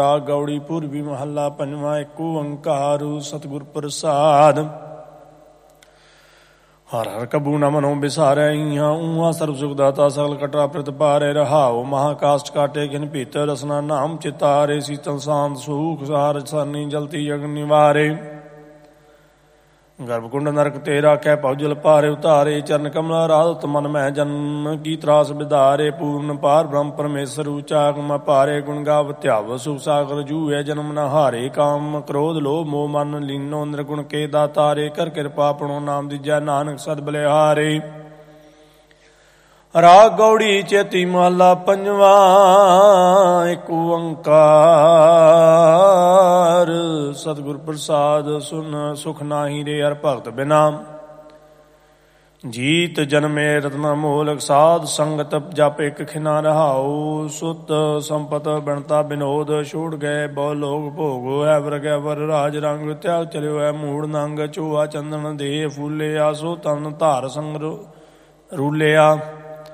ਰਾਗ ਗੌੜੀ ਪੂਰਬੀ ਮਹੱਲਾ ਪੰਜਵਾਂ। ਏਕ ਓੰਕਾਰ ਸਤਿਗੁਰ ਪ੍ਰਸਾਦ। ਹਰ ਹਰ ਕਬੂ ਨ ਮਨੋ ਬਿਸਾਰੈ ਇਹਾਂ ਊਹਾਂ ਸਰਬ ਸੁਖ ਦਾਤਾ ਸਗਲ ਕਟਾ ਪ੍ਰਿਤ ਪਾਰੈ ਰਹਾਉ। ਮਹਾਕਾਸ਼ਟ ਕਾਟੇ ਗਿਨ ਭੀਤਰ ਰਸਨਾ ਨਾਮ ਚਿਤਾਰੇ। ਸੀਤਲ ਸ਼ਾਂਤ ਸੂਖ ਸਾਰ ਸਰਨੀ ਜਲਤੀ ਜਗ ਨਿਵਾਰੇ। ਗਰਭ ਕੁੰਡ ਨਰਕ ਤੇ ਰਾਖੈ ਭਉਜਲ ਭਾਰੇ ਉਤਾਰੇ। ਚਰਨ ਕਮਲਾ ਰਾਧਤ ਮਨ ਮਹਿ ਜਨਮ ਕੀ ਤਰਾਸ ਬਿਦਾਰੇ। ਪੂਰਨ ਪਾਰ ਬ੍ਰਹਮ ਪਰਮੇਸ਼ਰ ਉਚਾਗਮ ਭਾਰੇ। ਗੁਣ ਗਾਵ ਧਿਆਵ ਸੁਖ ਸਾਗਰ ਜੂਹੈ ਜਨਮ ਨ ਹਾਰੇ। ਕਾਮ ਕ੍ਰੋਧ ਲੋਭ ਮੋਹ ਮਨ ਲੀਨੋ ਨਿਰਗੁਣ ਕੇ ਦਾਤਾਰੇ। ਕਰ ਕਿਰਪਾ ਆਪਣੋ ਨਾਮ ਦੀਜੈ ਨਾਨਕ ਸਦ ਬਲਿਹਾਰੇ। ਰਾਗ ਗੌੜੀ ਚੇਤੀ ਮਹੱਲਾ ਪੰਜਵਾਂ। ਏਕ ਓੰਕਾਰ ਸਤਿਗੁਰ ਪ੍ਰਸਾਦ। ਸੁਨ ਸੁਖ ਨਾਹੀ ਰੇ ਹਰਿ ਭਗਤ ਬਿਨਾ। ਜੀਤ ਜਨਮੇ ਰਤਨਾ ਮੋਲਕ ਸਾਧ ਸੰਗਤ ਜਪ ਇਕ ਖਿਨਾ ਰਹਾਉ। ਸੁਤ ਸੰਪਤ ਬਣਤਾ ਬਿਨੋਦ ਛੋੜ ਗਏ ਬਹੁ ਲੋਕ ਭੋਗ। ਹੈ ਵਰਗੈ ਵਰ ਰਾਜ ਰੰਗ ਤਿਆਗ ਚਲਿਓ ਹੈ ਮੂੜ ਨੰਗ। ਚੋਆ ਚੰਦਨ ਦੇ ਫੂਲੇ ਆਸੋ ਤਨ ਧਾਰ ਸੰਗ ਰੂਲਿਆ।